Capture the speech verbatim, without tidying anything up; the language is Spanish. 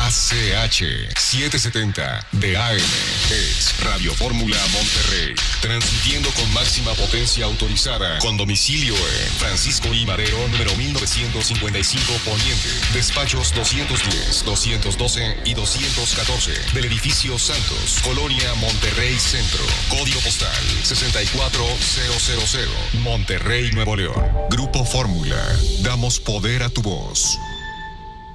A C H setecientos setenta de A M es Radio Fórmula Monterrey, transmitiendo con máxima potencia autorizada, con domicilio en Francisco I. Madero, número mil novecientos cincuenta y cinco Poniente, despachos doscientos diez, doscientos doce y doscientos catorce, del edificio Santos, Colonia Monterrey Centro, código postal sesenta y cuatro mil, Monterrey, Nuevo León. Grupo Fórmula, damos poder a tu voz.